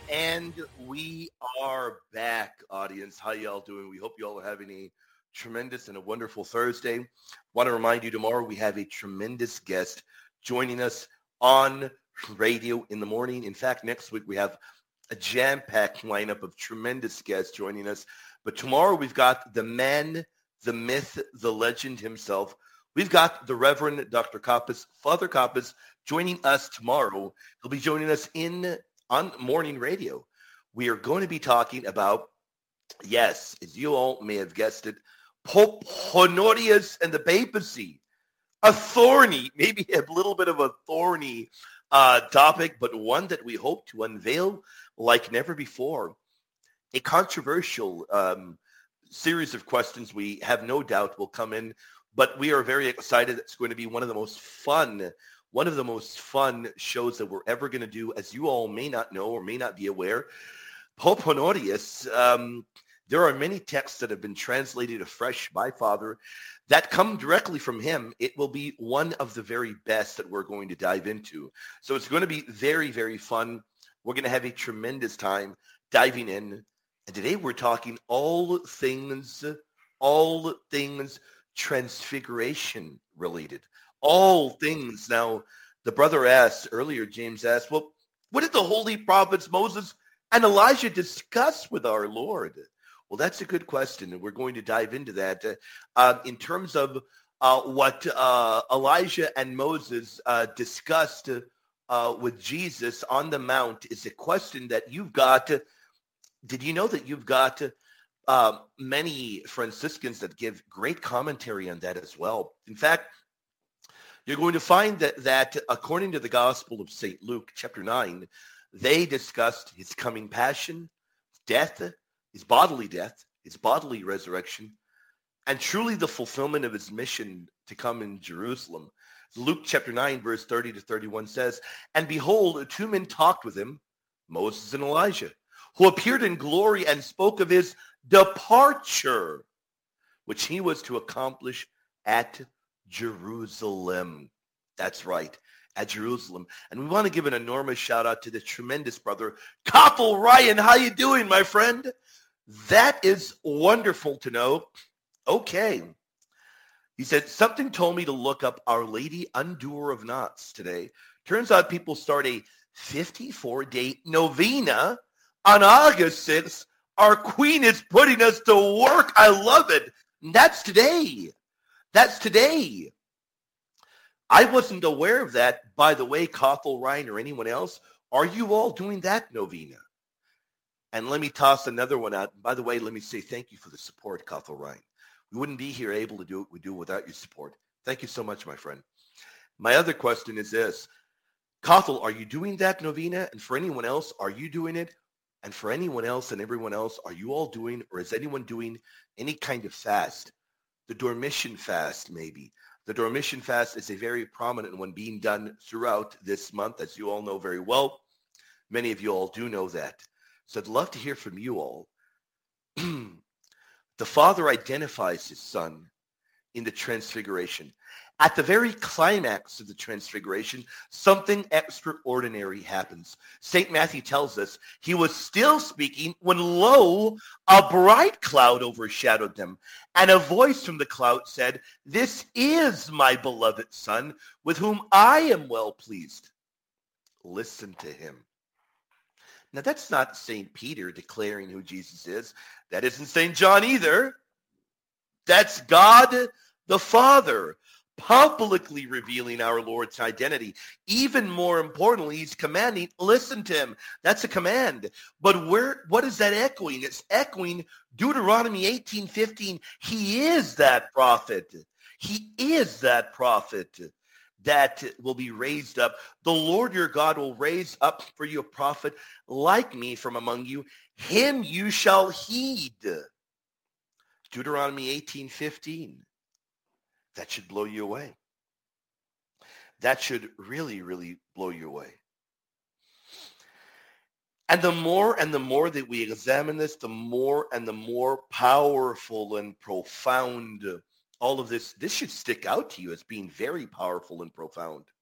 And we are back, audience. How y'all doing? We hope you all are having a tremendous and a wonderful Thursday. Want to remind you tomorrow we have a tremendous guest joining us on radio in the morning. In fact, next week we have a jam-packed lineup of tremendous guests joining us. But tomorrow we've got the man, the myth, the legend himself. We've got the Reverend Dr. Kappas, Father Kappas, joining us tomorrow. He'll be joining us in on morning radio. We are going to be talking about, yes, as you all may have guessed it, Pope Honorius and the papacy. A thorny, maybe a little bit of a thorny topic, but one that we hope to unveil like never before. A controversial series of questions we have no doubt will come in, but we are very excited. It's going to be one of the most fun shows that we're ever going to do. As you all may not know or may not be aware, Pope Honorius, there are many texts that have been translated afresh by Father that come directly from him. It will be one of the very best that we're going to dive into. So it's going to be very, very fun. We're going to have a tremendous time diving in. And today we're talking all things transfiguration related. All things. Now, the brother asked earlier, James asked, well, what did the holy prophets Moses and Elijah discuss with our Lord? Well, that's a good question, and we're going to dive into that. In terms of what Elijah and Moses discussed with Jesus on the Mount is a question that you've got. Did you know that you've got many Franciscans that give great commentary on that as well? In fact, you're going to find that according to the Gospel of St. Luke, chapter 9, they discussed his coming passion, death, his bodily resurrection, and truly the fulfillment of his mission to come in Jerusalem. Luke chapter 9, verse 30 to 31 says, and behold, two men talked with him, Moses and Elijah, who appeared in glory and spoke of his departure, which he was to accomplish at Jerusalem. That's right, at Jerusalem. And we want to give an enormous shout out to the tremendous brother, Koppel Ryan. How you doing, my friend? That is wonderful to know. Okay. He said, something told me to look up Our Lady Undoer of Knots today. Turns out people start a 54-day novena on August 6th. Our Queen is putting us to work. I love it. And that's today. That's today. I wasn't aware of that. By the way, Koppel Ryan or anyone else, are you all doing that novena? And let me toss another one out. By the way, let me say thank you for the support, Koppel Ryan. We wouldn't be here able to do what we do without your support. Thank you so much, my friend. My other question is this. Koppel, are you doing that novena? And for anyone else, are you doing it? And for anyone else and everyone else, are you all doing, or is anyone doing any kind of fast? The Dormition fast, maybe. The Dormition fast is a very prominent one being done throughout this month, as you all know very well. Many of you all do know that. So I'd love to hear from you all. The Father identifies his Son in the Transfiguration. At the very climax of the Transfiguration, something extraordinary happens. St. Matthew tells us he was still speaking when, lo, a bright cloud overshadowed them, and a voice from the cloud said, this is my beloved Son, with whom I am well pleased. Listen to him. Now, that's not St. Peter declaring who Jesus is. That isn't St. John either. That's God the Father publicly revealing our Lord's identity. Even more importantly, he's commanding, listen to him. That's a command. But what is that echoing? It's echoing Deuteronomy 18:15. He is that prophet. He is that prophet that will be raised up. The Lord your God will raise up for you a prophet like me from among you. Him you shall heed. Deuteronomy 18:15. That should blow you away. That should really, really blow you away. And the more that we examine this, the more and the more powerful and profound all of this should stick out to you as being very powerful and profound.